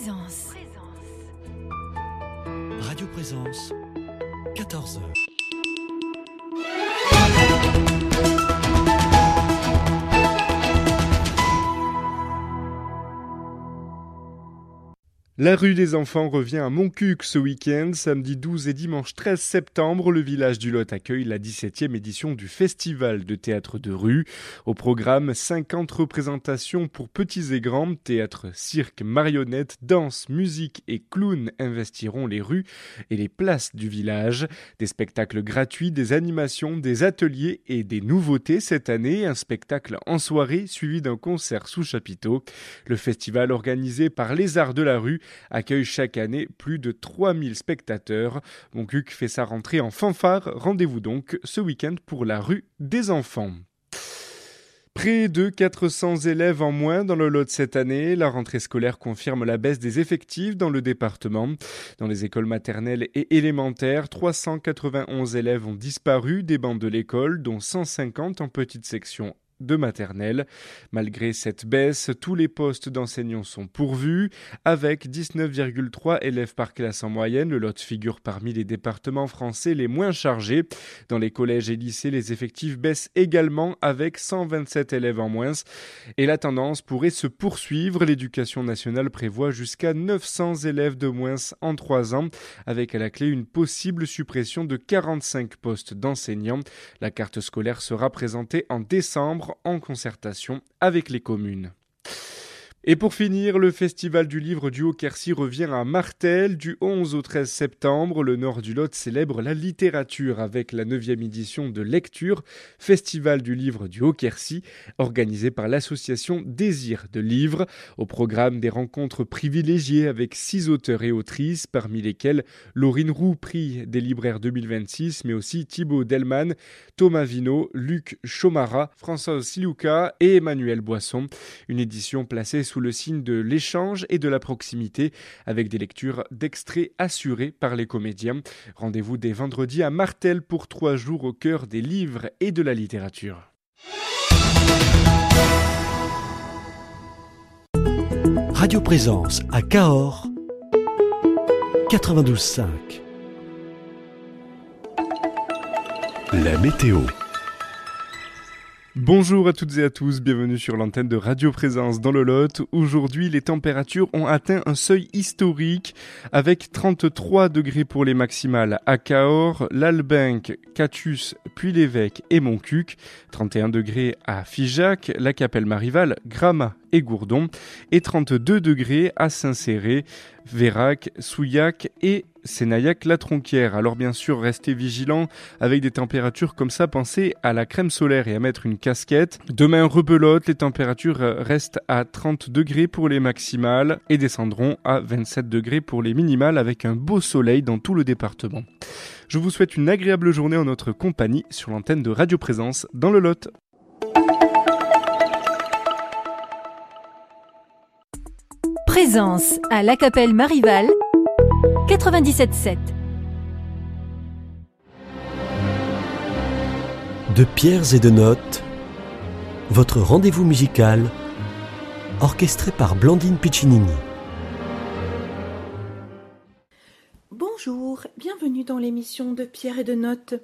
Présence. Radio Présence, 14h. La rue des enfants revient à Montcuq ce week-end. Samedi 12 et dimanche 13 septembre, le village du Lot accueille la 17e édition du Festival de théâtre de rue. Au programme, 50 représentations pour petits et grands. Théâtre, cirque, marionnettes, danse, musique et clowns investiront les rues et les places du village. Des spectacles gratuits, des animations, des ateliers et des nouveautés cette année. Un spectacle en soirée suivi d'un concert sous chapiteau. Le festival organisé par les Arts de la rue accueille chaque année plus de 3000 spectateurs. Montcuq fait sa rentrée en fanfare. Rendez-vous donc ce week-end pour la rue des enfants. Près de 400 élèves en moins dans le Lot cette année. La rentrée scolaire confirme la baisse des effectifs dans le département. Dans les écoles maternelles et élémentaires, 391 élèves ont disparu des bancs de l'école, dont 150 en petite section de maternelle. Malgré cette baisse, tous les postes d'enseignants sont pourvus. Avec 19,3 élèves par classe en moyenne, le Lot figure parmi les départements français les moins chargés. Dans les collèges et lycées, les effectifs baissent également avec 127 élèves en moins. Et la tendance pourrait se poursuivre. L'éducation nationale prévoit jusqu'à 900 élèves de moins en 3 ans, avec à la clé une possible suppression de 45 postes d'enseignants. La carte scolaire sera présentée en décembre en concertation avec les communes. Et pour finir, le Festival du livre du Haut-Quercy revient à Martel. Du 11 au 13 septembre, le nord du Lot célèbre la littérature avec la 9e édition de Lecture, Festival du livre du Haut-Quercy, organisé par l'association Désir de Livres. Au programme, des rencontres privilégiées avec 6 auteurs et autrices, parmi lesquels Laurine Roux, prix des libraires 2026, mais aussi Thibaut Delman, Thomas Vino, Luc Chomara, François Silouka et Emmanuel Boisson. Une édition placée sous le signe de l'échange et de la proximité, avec des lectures d'extraits assurées par les comédiens. Rendez-vous dès vendredi à Martel pour 3 jours au cœur des livres et de la littérature. Radio Présence à Cahors, 92.5. La météo. Bonjour à toutes et à tous, bienvenue sur l'antenne de Radio Présence dans le Lot. Aujourd'hui, les températures ont atteint un seuil historique avec 33 degrés pour les maximales à Cahors, l'Albinque, Catus, Puy-l'Évêque et Montcuq, 31 degrés à Figeac, la Capelle-Marival, Gramat et Gourdon, et 32 degrés à Saint-Céré, Vérac, Souillac et Sénaillac-la-Tronquière. Alors bien sûr, restez vigilants avec des températures comme ça, pensez à la crème solaire et à mettre une casquette. Demain, rebelote, les températures restent à 30 degrés pour les maximales et descendront à 27 degrés pour les minimales avec un beau soleil dans tout le département. Je vous souhaite une agréable journée en notre compagnie sur l'antenne de Radio Présence dans le Lot. Présence à la Capelle-Marival, 97.7. De pierres et de notes, votre rendez-vous musical, orchestré par Blandine Piccinini. Bonjour, bienvenue dans l'émission de Pierre et de Notes.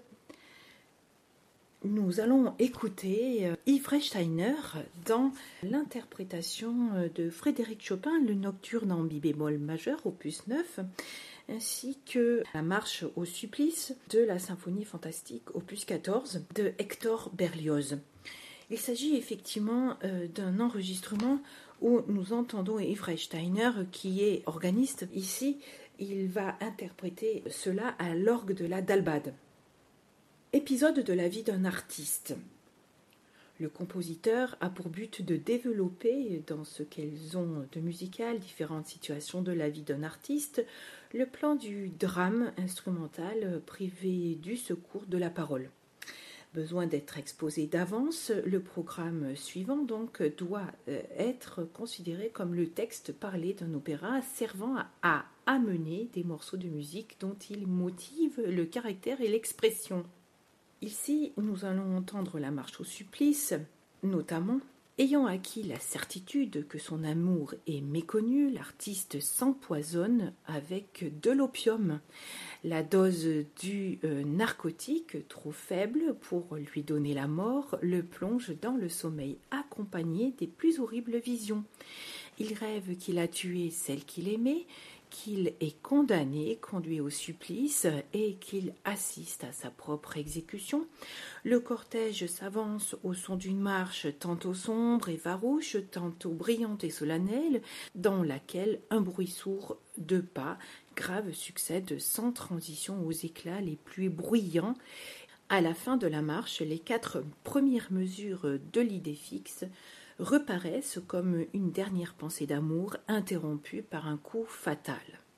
Nous allons écouter Yves Reichsteiner dans l'interprétation de Frédéric Chopin, le Nocturne en mi bémol majeur, opus 9, ainsi que la marche au supplice de la symphonie fantastique, opus 14, de Hector Berlioz. Il s'agit effectivement d'un enregistrement où nous entendons Yves Reichsteiner, qui est organiste. Ici, il va interpréter cela à l'orgue de la Dalbade. Épisode de la vie d'un artiste. Le compositeur a pour but de développer, dans ce qu'elles ont de musical, différentes situations de la vie d'un artiste, le plan du drame instrumental privé du secours de la parole. Besoin d'être exposé d'avance, le programme suivant donc doit être considéré comme le texte parlé d'un opéra servant à amener des morceaux de musique dont il motive le caractère et l'expression. Ici, nous allons entendre la marche au supplice, notamment, Ayant acquis la certitude que son amour est méconnu, l'artiste s'empoisonne avec de l'opium. La dose du narcotique, trop faible pour lui donner la mort, le plonge dans le sommeil accompagné des plus horribles visions. Il rêve qu'il a tué celle qu'il aimait, qu'il est condamné, conduit au supplice et qu'il assiste à sa propre exécution. Le cortège s'avance au son d'une marche tantôt sombre et farouche, tantôt brillante et solennelle, dans laquelle un bruit sourd de pas grave succède sans transition aux éclats les plus bruyants. À la fin de la marche, les 4 premières mesures de l'idée fixe reparaissent comme une dernière pensée d'amour interrompue par un coup fatal.